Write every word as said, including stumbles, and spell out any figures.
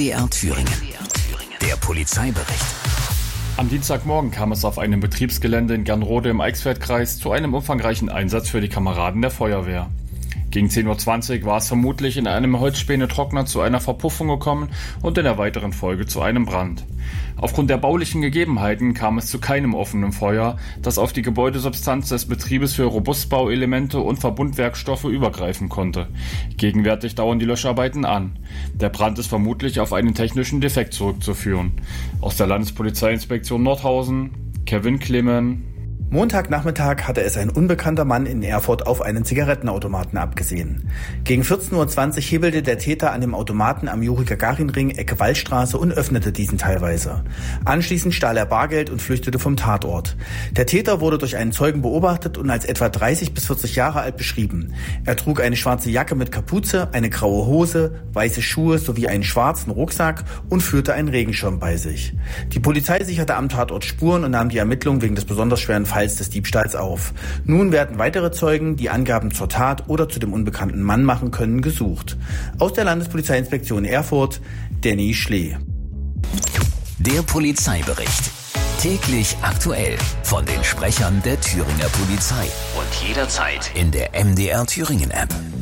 D R Thüringen. Der Polizeibericht. Am Dienstagmorgen kam es auf einem Betriebsgelände in Gernrode im Eichsfeldkreis zu einem umfangreichen Einsatz für die Kameraden der Feuerwehr. Gegen zehn Uhr zwanzig war es vermutlich in einem Holzspäne-Trockner zu einer Verpuffung gekommen und in der weiteren Folge zu einem Brand. Aufgrund der baulichen Gegebenheiten kam es zu keinem offenen Feuer, das auf die Gebäudesubstanz des Betriebes für Robustbauelemente und Verbundwerkstoffe übergreifen konnte. Gegenwärtig dauern die Löscharbeiten an. Der Brand ist vermutlich auf einen technischen Defekt zurückzuführen. Aus der Landespolizeiinspektion Nordhausen, Kevin Klimmen. Montagnachmittag hatte es ein unbekannter Mann in Erfurt auf einen Zigarettenautomaten abgesehen. Gegen vierzehn Uhr zwanzig hebelte der Täter an dem Automaten am Juri-Gagarin-Ring Ecke Waldstraße und öffnete diesen teilweise. Anschließend stahl er Bargeld und flüchtete vom Tatort. Der Täter wurde durch einen Zeugen beobachtet und als etwa dreißig bis vierzig Jahre alt beschrieben. Er trug eine schwarze Jacke mit Kapuze, eine graue Hose, weiße Schuhe sowie einen schwarzen Rucksack und führte einen Regenschirm bei sich. Die Polizei sicherte am Tatort Spuren und nahm die Ermittlungen wegen des besonders schweren Falls des Diebstahls auf. Nun werden weitere Zeugen, die Angaben zur Tat oder zu dem unbekannten Mann machen können, gesucht. Aus der Landespolizeiinspektion Erfurt, Danny Schlee. Der Polizeibericht. Täglich aktuell von den Sprechern der Thüringer Polizei. Und jederzeit in der M D R Thüringen App.